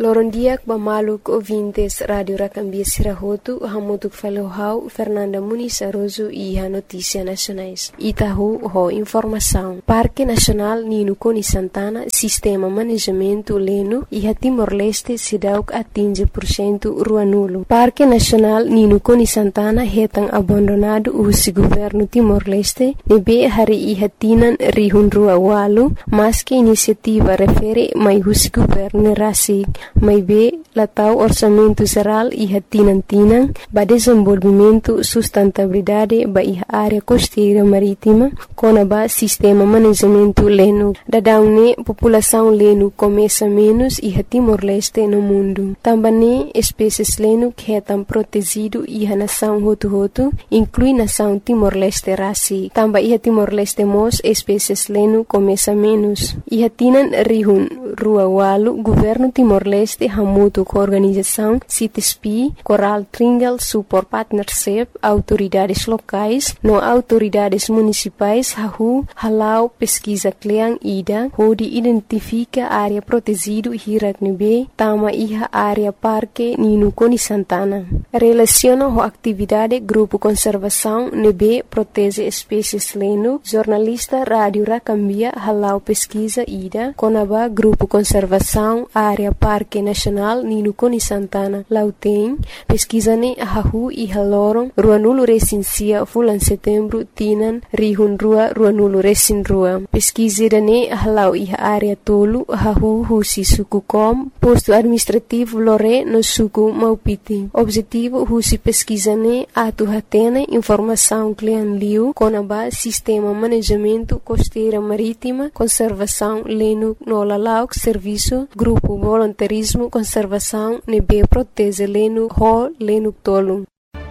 Lorondiak Bamaluk ouvintes Rádio Racambia Sirahotu, Hamutuk Falohau, Fernanda Muniz Aroso e a Notícia Nacionais. Itahu, ho informação. Parque Nacional Nino Coni Santana, Sistema Manejamento Leno e a Timor-Leste Sidauk atinge % rua nulo. Parque Nacional Nino Coni Santana retan abandonado o governo Timor-Leste, nebe hari e hatinan rihun rua walu, mas que iniciativa refere mai o governo Rasik. Mai be latau orçamento geral e hatinan-tinan ba desenvolvimento sustentabilidade ba iha área costeira marítima kona ba sistema manejamento leno. Dadaune população leno começa menos e Timor-Leste no mundo. Também espécies leno que estão protegido e a nação Hotu inclui nação Timor-Leste Rasi. Também Timor-Leste mos espécies leno começa menos. E hatinan rihun rua walu governo Timor-Leste hamutu com organização CITESPI, Coral Tringal Support Partnership, autoridades locais, no autoridades municipais, halau pesquisa Kleang Ida, onde identifica área protegida Hiraknebe, tama iha área Parque Nino Coni Santana. Relaciona a atividade Grupo Conservação Nebe protege espécies leno, jornalista Rádio Racambia, halau pesquisa Ida, Conaba Grupo Conservação, área Parque Nacional Nino Coni Santana, Lauteng, pesquisa-ne hahu e halorong, rua nulo recensia fulan setembro, tinan, rihun rua nulo recin rua. Pesquisa-ne halau e área tolo, hahu husi suku kom, posto administrativo lore no suku maupiti. Objetivo husi pesquisa-ne atu hatene informação klean liu, konaba sistema manejamento costeira marítima, conservação leno no lalauk serviço, grupo voluntarismo conservação nebe protege leno ho leno tolo.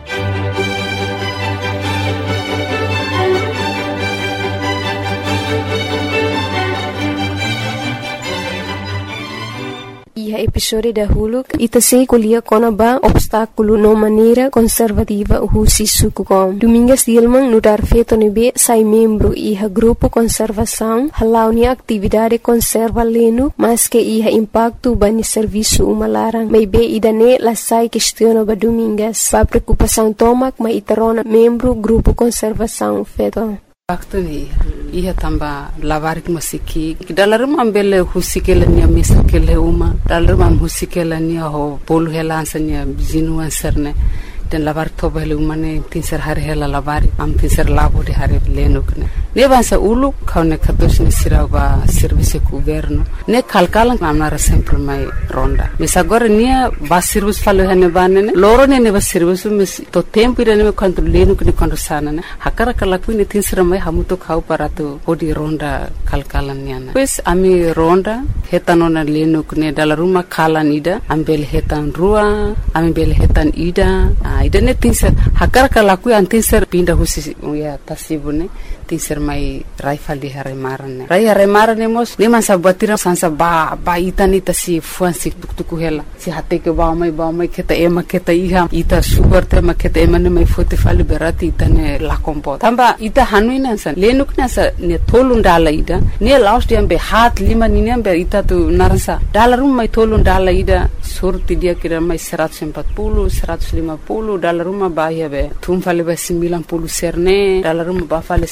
E a episódio da Huluk itase kulia konaba obstáculo no maneira conservativa husi sukukom. Domingas Dilman nudar feto nebe sai membro e a grupo conservação halau ni atividade conserva leno mas que iha impacto bani serviço umalarang may be idane la sai questiona ba domingas ba preocupação tomak may itarona membro grupo conservação feto. Актони иха тамба лаварик масики даларум амбеле хусикела ния месакеле ума даларум ам хусикела ния ho polu helansanya zinuan serne den lavar tobele umane tinser hari hela lavari am tinser labo de hari lenukne ne bansa ulu kaune katosne siraba service governo ne kalkalan amara sempre mai ronda misagora nia ba service falo hane banene loro ne ba service mis to tempo ide ne quanto lenukne quando sana ne hakara kala kuine tinser mai hamuto khau parato odi ronda kalkalan niana pues ami ronda hetanona lenukne dalaruma kalan ida ambel hetan rua ambel hetan ida idane tinser hakara kala ku antinser pinda husi ya tasibune tinser mai raifal di hare marane mos ne man sabatira sansa ba itani tasi fuansi tuktuku hela si hatte ke ba mai keta ema keta iha ita sugar te ma keta ema ne mai fote fali berati itane la kompo tamba ita hanuina san lenuk na sa ne tolun dala ida ne last yambe hat lima ninambe ita tu narasa dalarum mai tolun dala ida surti dia kira mai 140 150 dalaruma ba yabe tum fali ba 90 serne dalaruma ba fali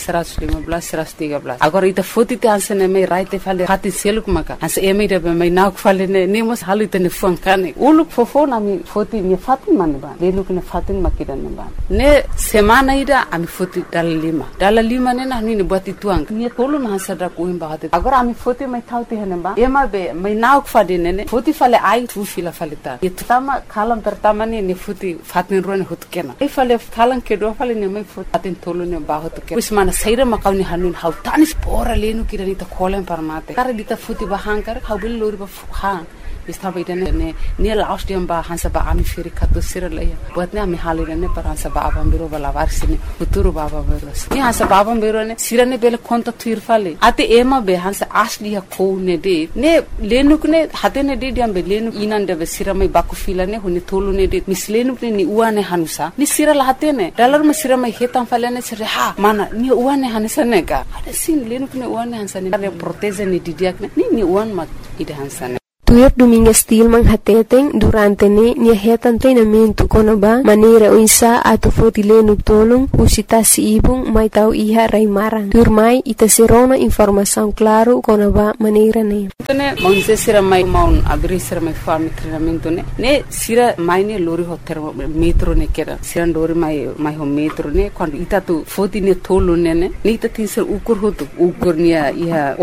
115 agora ita foti te ansene mai right fali hati seluk maka as eme de mai nak fali ne mos halite ne funkane uluk fofo na mi foti mi fatin man ba lenuk ne fatin makida ne ba ne semana ida ami foti dalalima ne na ni bati tuang ni tolu na hasada ko imba hati agora ami foti mai thauti hene ba ema be mai nak fadi ne foti fali ai tu fila falita itama kalam pertama ne foti fatin ron hutkena e fale kalan ke do fale ne mai fatin tolu ne ba hutkena usmana saira makawni hanun hau tanis pora lenu kirani ta kolen parmate kar dita futi ba hankar hawbil lori ba han istaba idane ne last yam ba hansa ba ami firi khato siralaya batne ami halire ne par hansa ba abambiro bala varsine uturu baba beros ni hansa ba abambiro ne sirane bele konta tuir fale ate ema be hansa asli ya ko ne de ne lenuk ne hate ne de diam be lenuk inande be siramai baku filane huni tolu ne de mislenuk ne ni uane hanusa ni sirala hate ne dalar ma siramai hetam fale ne sire ha mana ni uane hanisa ne ga ade sin lenuk ne uane hansa ne proteze ne didiak ne ni uan ma ide hansa ne Tuir Domingues Tilman hateteng durante nia hetan treinamento konoba maneira o insa ato fotile tolong usita si ibung mai tau iha raimarang. Tuir mai ita serona informação claro konoba maneira ne. Ne monse sira mai maun abri sira mai farm treinamento ne sira mai ne lori hotel metro ne kera sira lori mai ho metro ne quando ita tu foti ne tolo ne ita tin ser ukur nia iha